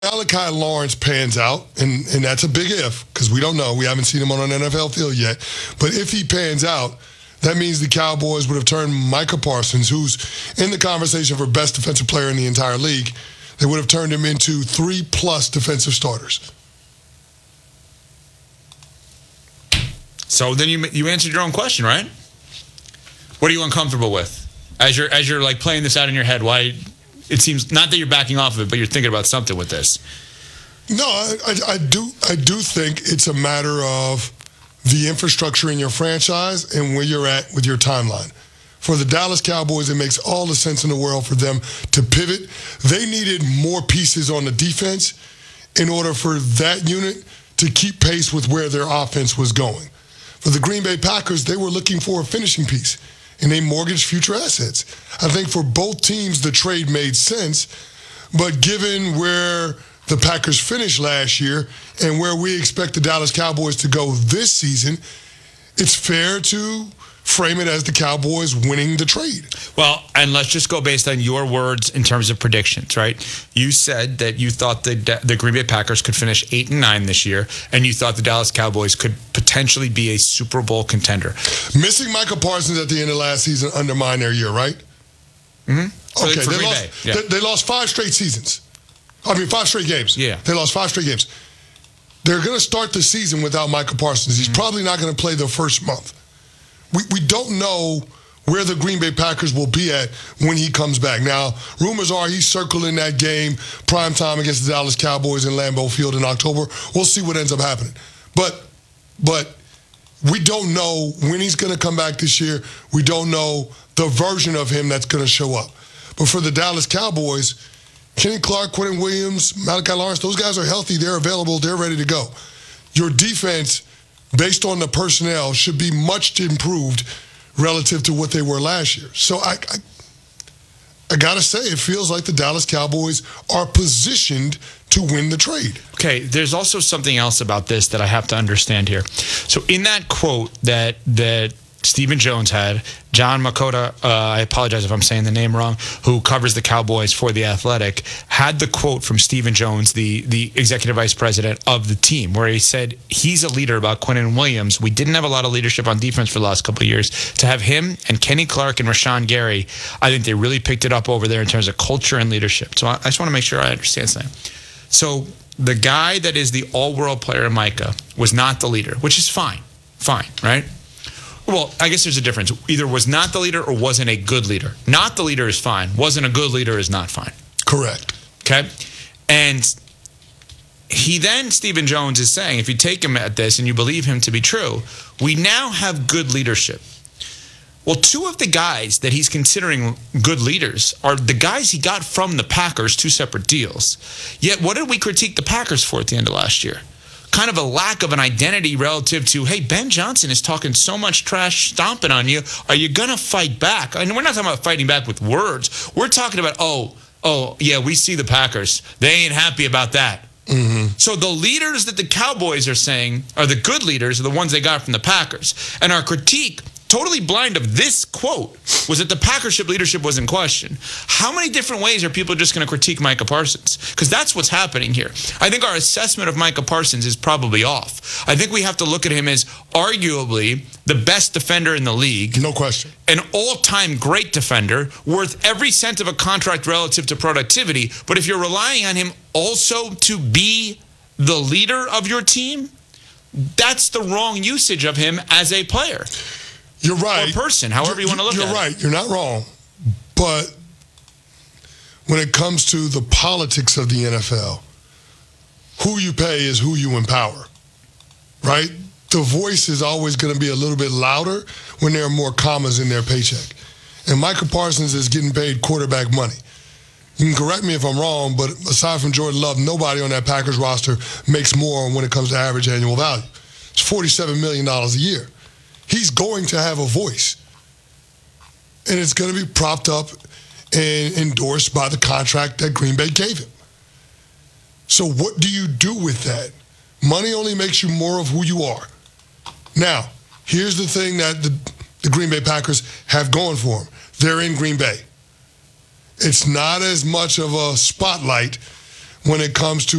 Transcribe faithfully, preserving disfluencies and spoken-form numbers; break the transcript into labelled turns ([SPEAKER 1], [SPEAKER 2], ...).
[SPEAKER 1] Malachi Lawrence pans out, and, and that's a big if, because we don't know. We haven't seen him on an N F L field yet. But if he pans out, that means the Cowboys would have turned Micah Parsons, who's in the conversation for best defensive player in the entire league, they would have turned him into three-plus defensive starters.
[SPEAKER 2] So then you you answered your own question, right? What are you uncomfortable with? As you're, as you're like playing this out in your head, why... It seems not that you're backing off of it, but you're thinking about something with this.
[SPEAKER 1] No, I, I, I do. I do think it's a matter of the infrastructure in your franchise and where you're at with your timeline. For the Dallas Cowboys, it makes all the sense in the world for them to pivot. They needed more pieces on the defense in order for that unit to keep pace with where their offense was going. For the Green Bay Packers, they were looking for a finishing piece, and they mortgaged future assets. I think for both teams, the trade made sense, but given where the Packers finished last year and where we expect the Dallas Cowboys to go this season, it's fair to frame it as the Cowboys winning the trade.
[SPEAKER 2] Well, and let's just go based on your words in terms of predictions, right? You said that you thought the the Green Bay Packers could finish eight and nine this year, and you thought the Dallas Cowboys could potentially be a Super Bowl contender.
[SPEAKER 1] Missing Micah Parsons at the end of last season undermined their year, right?
[SPEAKER 2] Mm-hmm.
[SPEAKER 1] Okay,
[SPEAKER 2] for, for
[SPEAKER 1] they
[SPEAKER 2] Green
[SPEAKER 1] lost.
[SPEAKER 2] Bay. Yeah.
[SPEAKER 1] They, they lost five straight seasons. I mean, five straight games.
[SPEAKER 2] Yeah,
[SPEAKER 1] they lost five straight games. They're going to start the season without Micah Parsons. He's mm-hmm. probably not going to play the first month. We we don't know where the Green Bay Packers will be at when he comes back. Now, rumors are he's circling that game, prime time against the Dallas Cowboys in Lambeau Field in October. We'll see what ends up happening. But but we don't know when he's going to come back this year. We don't know the version of him that's going to show up. But for the Dallas Cowboys, Kenny Clark, Quentin Williams, Malachi Lawrence, those guys are healthy. They're available. They're ready to go. Your defense, based on the personnel, should be much improved relative to what they were last year. So I, I, I got to say, it feels like the Dallas Cowboys are positioned to win the trade.
[SPEAKER 2] Okay, there's also something else about this that I have to understand here. So in that quote that that Stephen Jones had, John Makota, uh, I apologize if I'm saying the name wrong, who covers the Cowboys for The Athletic, had the quote from Stephen Jones, the, the executive vice president of the team, where he said he's a leader about Quentin Williams. We didn't have a lot of leadership on defense for the last couple of years. To have him and Kenny Clark and Rashawn Gary, I think they really picked it up over there in terms of culture and leadership. So I, I just want to make sure I understand something. So the guy that is the all-world player in Micah was not the leader, which is fine. Fine, right? Well, I guess there's a difference. Either was not the leader or wasn't a good leader. Not the leader is fine. Wasn't a good leader is not fine.
[SPEAKER 1] Correct.
[SPEAKER 2] Okay? And he then, Stephen Jones is saying, if you take him at this and you believe him to be true, we now have good leadership. Well, two of the guys that he's considering good leaders are the guys he got from the Packers, two separate deals. Yet, what did we critique the Packers for at the end of last year? Kind of a lack of an identity relative to, hey, Ben Johnson is talking so much trash stomping on you. Are you going to fight back? I mean, we're not talking about fighting back with words. We're talking about, oh, oh, yeah, we see the Packers. They ain't happy about that.
[SPEAKER 1] Mm-hmm.
[SPEAKER 2] So the leaders that the Cowboys are saying are the good leaders are the ones they got from the Packers. And our critique, totally blind of this quote, was that the Packership leadership was in question. How many different ways are people just going to critique Micah Parsons? Because that's what's happening here. I think our assessment of Micah Parsons is probably off. I think we have to look at him as arguably the best defender in the league.
[SPEAKER 1] No question.
[SPEAKER 2] An all-time great defender, worth every cent of a contract relative to productivity. But if you're relying on him also to be the leader of your team, that's the wrong usage of him as a player.
[SPEAKER 1] You're right.
[SPEAKER 2] Or person, however you want to look
[SPEAKER 1] You're
[SPEAKER 2] at it.
[SPEAKER 1] You're right. You're not wrong. But when it comes to the politics of the N F L, who you pay is who you empower, right? The voice is always going to be a little bit louder when there are more commas in their paycheck. And Micah Parsons is getting paid quarterback money. You can correct me if I'm wrong, but aside from Jordan Love, nobody on that Packers roster makes more when it comes to average annual value. It's forty-seven million dollars a year. He's going to have a voice. And it's going to be propped up and endorsed by the contract that Green Bay gave him. So what do you do with that? Money only makes you more of who you are. Now, here's the thing that the, the Green Bay Packers have going for them. They're in Green Bay. It's not as much of a spotlight when it comes to